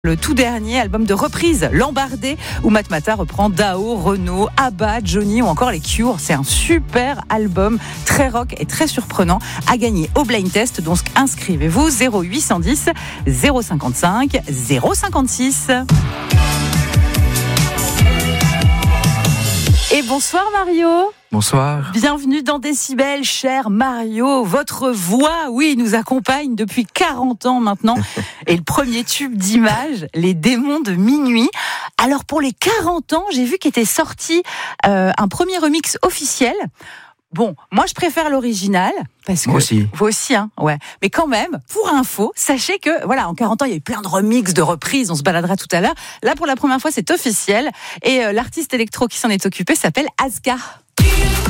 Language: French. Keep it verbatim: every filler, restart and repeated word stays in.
Le tout dernier album de reprise, Lambardé, où Matmata reprend Dao, Renaud, Abba, Johnny ou encore les Cure. C'est un super album, très rock et très surprenant, à gagner au blind test. Donc inscrivez-vous zéro huit cent dix zéro cinquante-cinq zéro cinquante-six. Et bonsoir Mario. Bonsoir. Bienvenue dans Décibel, cher Mario. Votre voix, oui, nous accompagne depuis quarante ans maintenant. Et le premier tube d'image, Les démons de minuit. Alors pour les quarante ans, j'ai vu qu'était sorti euh, un premier remix officiel. Bon, moi je préfère l'original parce que moi aussi. Vous aussi, hein, ouais. Mais quand même, pour info, sachez que voilà, en quarante ans, il y a eu plein de remixes, de reprises. On se baladera tout à l'heure. Là, pour la première fois, c'est officiel et euh, l'artiste électro qui s'en est occupé s'appelle Aska.